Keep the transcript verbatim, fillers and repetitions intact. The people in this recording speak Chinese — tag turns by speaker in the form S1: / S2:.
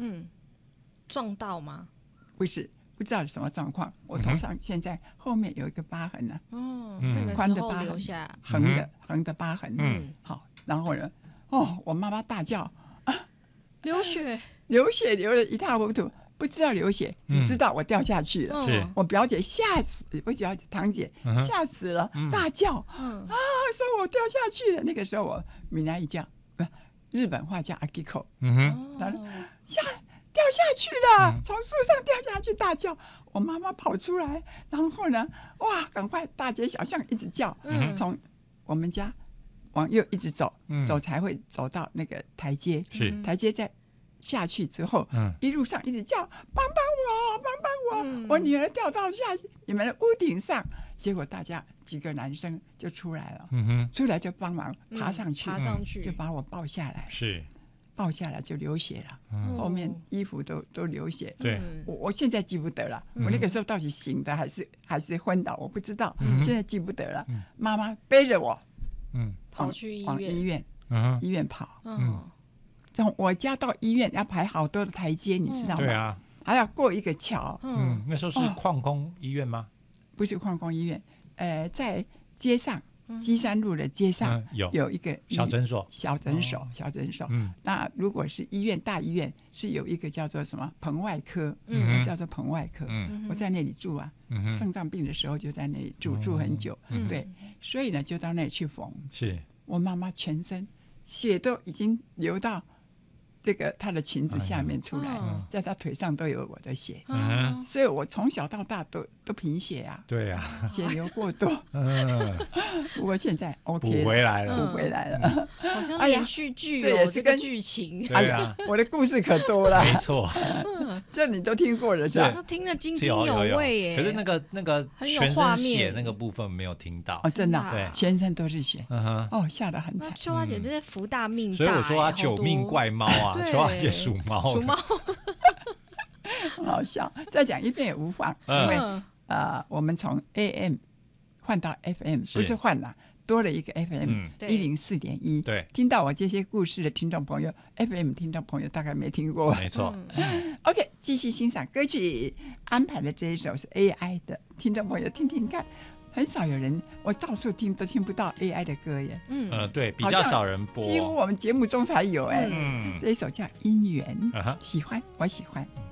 S1: 嗯，撞到吗？
S2: 不是，不知道什么状况。我头上现在后面有一个疤痕呢、啊。
S1: 哦，
S3: 嗯，
S1: 那个
S2: 宽的
S1: 时候
S2: 疤痕，
S1: 留下
S2: 横的横的疤痕。
S3: 嗯，
S2: 好，然后呢，哦，我妈妈大叫啊，
S1: 流血，
S2: 流血流得一塌糊涂。不知道流血，只知道我掉下去了。
S3: 是、
S2: 嗯，我表姐吓死，我表姐堂姐吓死了，嗯、大叫，嗯啊，说我掉下去了。那个时候我闽南语叫，不，日本话叫阿基口。
S3: 嗯哼，
S2: 然后下掉下去了，从、嗯、树上掉下去，大叫。我妈妈跑出来，然后呢，哇，赶快大街小巷一直叫，嗯，从我们家往右一直走，嗯、走才会走到那个台阶。
S3: 是
S2: 台阶在。下去之后，嗯，一路上一直叫帮帮我，帮帮我，嗯、我女儿掉到下你们的屋顶上，结果大家几个男生就出来了，嗯哼，出来就帮忙爬上去，
S1: 嗯、爬上去
S2: 就把我抱下来，
S3: 是，
S2: 抱下来就流血了，嗯、后面衣服都都流血，
S3: 对，
S2: 我我现在记不得了，嗯、我那个时候到底醒的还是还是昏倒，我不知道，嗯、现在记不得了，嗯、妈妈背着我，
S1: 嗯，跑去医院，
S2: 往医院，
S3: 嗯，
S2: 医院跑，
S1: 嗯。
S2: 从我家到医院要排好多的台阶，你知道吗？
S3: 对啊，
S2: 还要过一个桥。
S3: 嗯，那时候是矿工医院吗？
S2: 不是矿工医院，呃，在街上，基山路的街上、
S3: 嗯、有
S2: 有一个
S3: 小诊所，
S2: 小诊所，小诊所。嗯，那如果是医院大医院，是有一个叫做什么棚外科，嗯，叫做棚外科。嗯，我在那里住啊，嗯，肾脏病的时候就在那里住，住很久。嗯，对，所以呢，就到那里去缝。
S3: 是，
S2: 我妈妈全身血都已经流到。这个她的裙子下面出来，嗯、在她腿上都有我的血，嗯、所以我从小到大都都贫血啊。
S3: 对啊，
S2: 血流过多。嗯，不过现在 OK
S3: 补回来了，
S2: 补回来了。
S1: 嗯、好像连续剧有这个剧情。
S2: 哎呀，我的故事可多了。
S3: 没错，
S2: 这你都听过了是吧？
S1: 都听得津津有味耶。
S3: 可是那个那个全身血那个部分没有听到。
S2: 哦，真的、啊，
S3: 对，
S2: 全身都是血。
S3: 嗯哼，
S2: 哦，吓得很惨。
S1: 那秋花姐真的福大命大，
S3: 所以我说她九命怪猫啊。秋花姐属猫，
S1: 属猫，
S2: 很好笑。再讲一遍也无妨，因为呃，我们从 A M 换到 F M， 不是换了，多了一个 F M 一零四点一。
S3: 对，
S2: 听到我这些故事的听众朋友 ，F M 听众朋友大概没听过。
S3: 没错。
S2: 嗯、OK， 继续欣赏歌曲，安排的这一首是 A I 的，听众朋友听听看。很少有人，我到处听都听不到 A I 的歌耶。
S3: 嗯，呃，对，比较少人播，
S2: 几乎我们节目中才有哎。
S3: 嗯，
S2: 这一首叫《姻缘》，
S3: uh-huh.
S2: 喜欢，我喜欢。